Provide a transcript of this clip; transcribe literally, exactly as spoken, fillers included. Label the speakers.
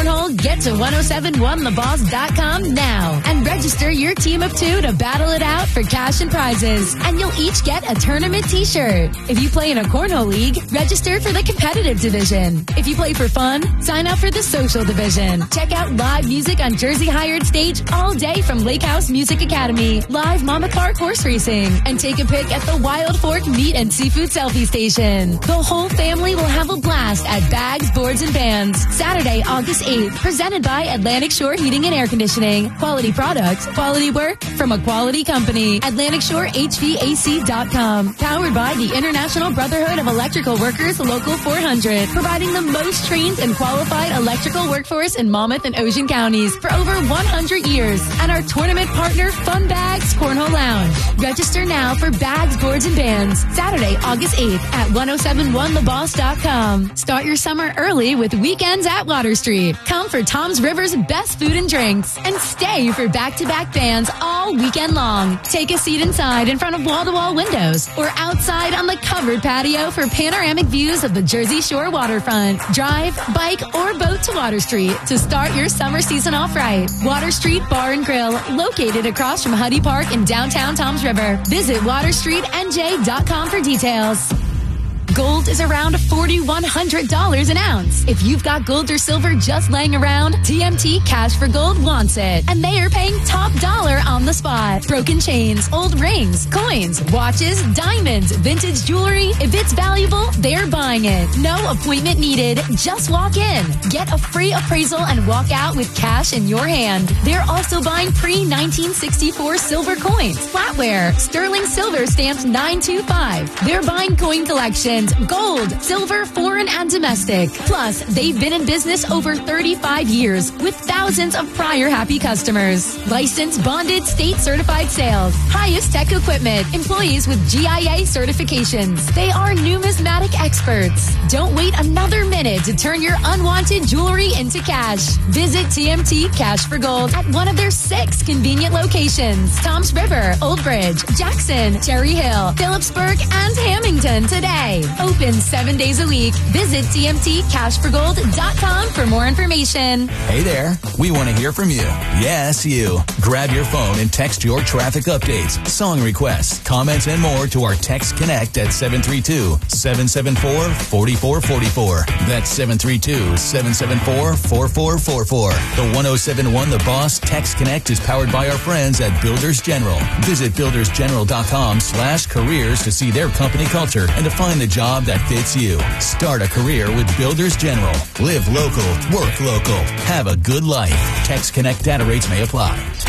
Speaker 1: cornhole, get to ten seventy-one the boss dot com now and register your team of two to battle it out for cash and prizes. And you'll each get a tournament t-shirt. If you play in a cornhole league, register for the competitive division. If you play for fun, sign up for the social division. Check out live music on Jersey Hired Stage all day from Lake House Music Academy, live Mama Clark horse racing, and take a pic at the Wild Fork Meat and Seafood Selfie Station. The whole family will have a blast at Bags, Boards, and Bands, Saturday, August eighth, presented by Atlantic Shore Heating and Air Conditioning. Quality products, quality work from a quality company. Atlantic Shore H V A C dot com. Powered by the International Brotherhood of Electrical Workers Local four hundred, providing the most trained and qualified electrical workforce in Monmouth and Ocean counties for over one hundred years. And our tournament partner, Fun Bags Cornhole Lounge. Register now for Bags, Boards, and Bands, Saturday, August eighth at ten seventy-one the boss dot com. Start your summer early with weekends at Water Street. Come for Tom's River's best food and drinks, and stay for back-to-back bands all weekend long. Take a seat inside in front of wall-to-wall windows or outside on the covered patio for panoramic views of the Jersey Shore waterfront. Drive, bike, or boat to Water Street to start your summer season off right. Water Street Bar and Grill, located across from Huddy Park in downtown Toms River. Visit water street n j dot com for details. Gold is around four thousand one hundred dollars an ounce. If you've got gold or silver just laying around, T M T Cash for Gold wants it. And they are paying top dollar on the spot. Broken chains, old rings, coins, watches, diamonds, vintage jewelry. If it's valuable, they're buying it. No appointment needed. Just walk in. Get a free appraisal and walk out with cash in your hand. They're also buying pre nineteen sixty-four silver coins, flatware, sterling silver stamped nine two five. They're buying coin collections, gold, silver, foreign, and domestic. Plus, they've been in business over thirty-five years with thousands of prior happy customers. Licensed, bonded, state-certified sales. Highest tech equipment. Employees with G I A certifications. They are numismatic experts. Don't wait another minute to turn your unwanted jewelry into cash. Visit T M T Cash for Gold at one of their six convenient locations. Toms River, Old Bridge, Jackson, Cherry Hill, Phillipsburg, and Hamilton today. Open seven days a week. Visit T M T cash for gold dot com for more information.
Speaker 2: Hey there. We want to hear from you. Yes, you. Grab your phone and text your traffic updates, song requests, comments, and more to our Text Connect at seven three two, seven seven four, four four four four. That's seven three two, seven seven four, four four four four. The ten seventy-one The Boss Text Connect is powered by our friends at Builders General. Visit builders general dot com slash careers to see their company culture and to find the job that fits you. Start a career with Builders General. Live local, work local. Have a good life. Text Connect data rates may apply.